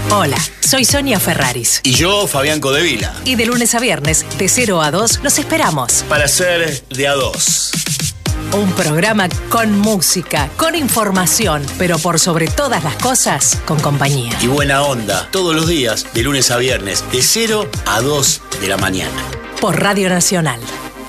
Hola, soy Sonia Ferraris. Y yo, Fabián Codevila. Y de lunes a viernes, de 0 a 2, los esperamos. Para ser de a dos. Un programa con música, con información, pero por sobre todas las cosas, con compañía. Y buena onda, todos los días, de lunes a viernes, de 0 a 2 de la mañana. Por Radio Nacional.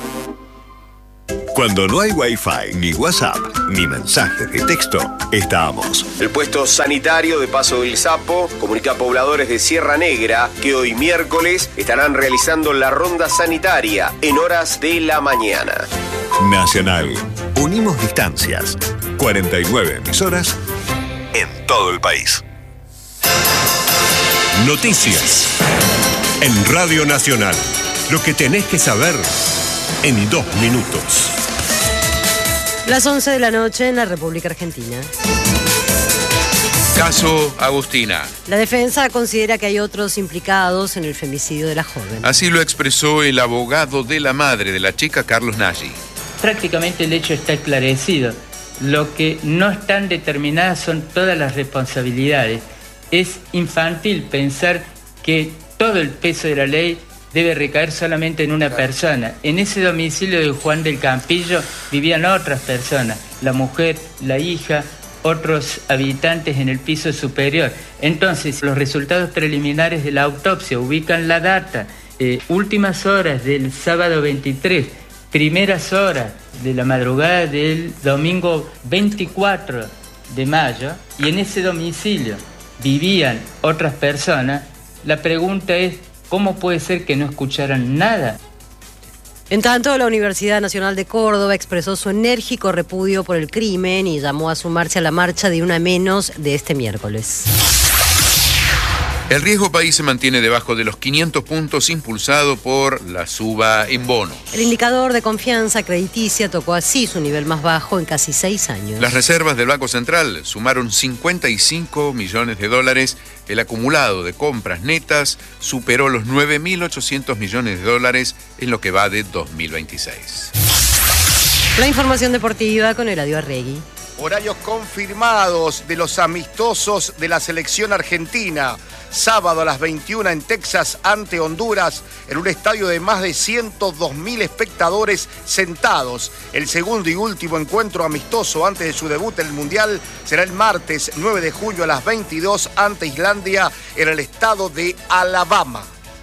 Cuando no hay Wi-Fi, ni WhatsApp, ni mensajes de texto, estamos. El puesto sanitario de Paso del Sapo comunica a pobladores de Sierra Negra que hoy miércoles estarán realizando la ronda sanitaria en horas de la mañana. Nacional. Unimos distancias. 49 emisoras en todo el país. Noticias. En Radio Nacional. Lo que tenés que saber en 2 minutos. Las 11 de la noche en la República Argentina. Caso Agustina. La defensa considera que hay otros implicados en el femicidio de la joven. Así lo expresó el abogado de la madre de la chica, Carlos Nagy. Prácticamente el hecho está esclarecido. Lo que no están determinadas son todas las responsabilidades. Es infantil pensar que todo el peso de la ley debe recaer solamente en una persona. En ese domicilio de Juan del Campillo vivían otras personas, la mujer, la hija, otros habitantes en el piso superior. Entonces, los resultados preliminares de la autopsia ubican la data, últimas horas del sábado 23, primeras horas de la madrugada del domingo 24 de mayo, y en ese domicilio vivían otras personas. La pregunta es, ¿cómo puede ser que no escucharan nada? En tanto, la Universidad Nacional de Córdoba expresó su enérgico repudio por el crimen y llamó a sumarse a la marcha de una menos de este miércoles. El riesgo país se mantiene debajo de los 500 puntos impulsado por la suba en bono. El indicador de confianza crediticia tocó así su nivel más bajo en casi 6 años. Las reservas del Banco Central sumaron 55 millones de dólares. El acumulado de compras netas superó los 9.800 millones de dólares en lo que va de 2026. La información deportiva con Eladio Arregui. Horarios confirmados de los amistosos de la selección argentina. Sábado a las 21 en Texas ante Honduras, en un estadio de más de 102.000 espectadores sentados. El segundo y último encuentro amistoso antes de su debut en el Mundial será el martes 9 de julio a las 22 ante Islandia en el estado de Alabama.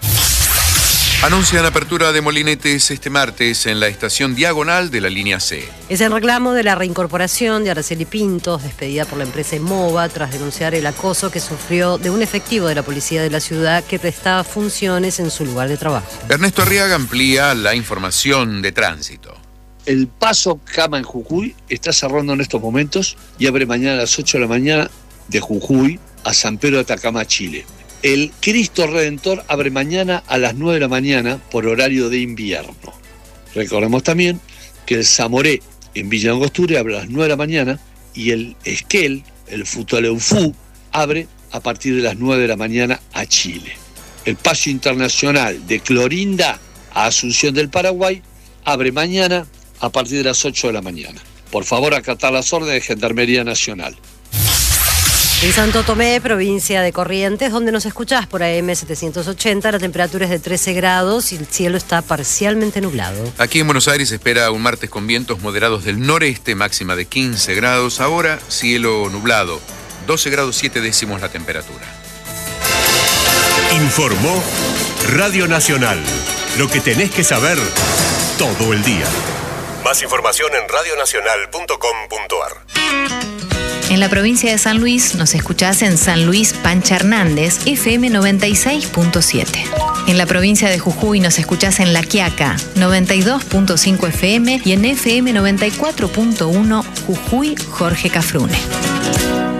Anuncian apertura de molinetes este martes en la estación diagonal de la línea C. Es el reclamo de la reincorporación de Araceli Pintos, despedida por la empresa Emova, tras denunciar el acoso que sufrió de un efectivo de la policía de la ciudad que prestaba funciones en su lugar de trabajo. Ernesto Arriaga amplía la información de tránsito. El paso Cama en Jujuy está cerrando en estos momentos y abre mañana a las 8 de la mañana de Jujuy a San Pedro de Atacama, Chile. El Cristo Redentor abre mañana a las 9 de la mañana por horario de invierno. Recordemos también que el Zamoré en Villa Angostura abre a las 9 de la mañana y el Esquel, el Futaleufú, abre a partir de las 9 de la mañana a Chile. El paso internacional de Clorinda a Asunción del Paraguay abre mañana a partir de las 8 de la mañana. Por favor, acatar las órdenes de Gendarmería Nacional. En Santo Tomé, provincia de Corrientes, donde nos escuchás por AM 780, la temperatura es de 13 grados y el cielo está parcialmente nublado. Aquí en Buenos Aires se espera un martes con vientos moderados del noreste, máxima de 15 grados. Ahora, cielo nublado, 12 grados 7 décimos la temperatura. Informó Radio Nacional. Lo que tenés que saber todo el día. Más información en radionacional.com.ar. En la provincia de San Luis nos escuchás en San Luis Pancha Hernández, FM 96.7. En la provincia de Jujuy nos escuchás en La Quiaca, 92.5 FM y en FM 94.1 Jujuy Jorge Cafrune.